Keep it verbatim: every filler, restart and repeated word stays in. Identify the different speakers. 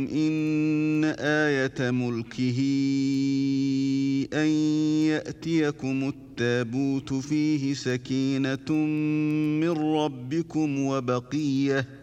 Speaker 1: إن آية ملكه أن يأتيكم التابوت فيه سكينة من ربكم وبقية